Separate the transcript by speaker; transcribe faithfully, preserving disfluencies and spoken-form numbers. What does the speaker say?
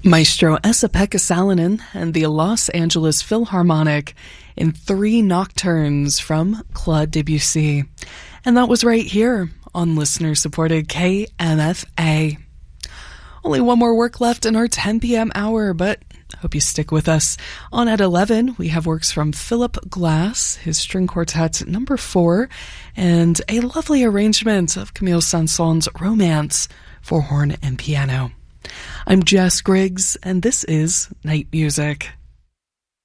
Speaker 1: Maestro Esa-Pekka Salonen and the Los Angeles Philharmonic in three nocturnes from Claude Debussy. And that was right here on listener-supported K M F A. Only one more work left in our ten p.m. hour, but hope you stick with us. On at eleven, we have works from Philip Glass, his string quartet number four, and a lovely arrangement of Camille Saint-Saëns' Romance for horn and piano. I'm Jess Griggs, and this is Night Music.